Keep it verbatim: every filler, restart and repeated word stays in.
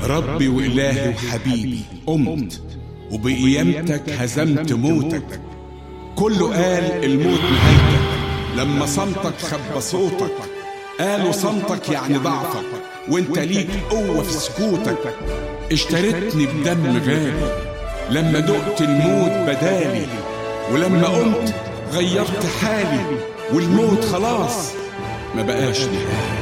ربي وإلهي وحبيبي، قمت وبقيامتك هزمت موتك. كله قال الموت نهايتك، لما صمتك خبى صوتك. قالوا صمتك يعني ضعفك، وانت ليك قوة في سكوتك. اشتريتني بدم غالي لما دقت الموت بدالي، ولما قمت غيرت حالي، والموت خلاص ما بقاش نهاية.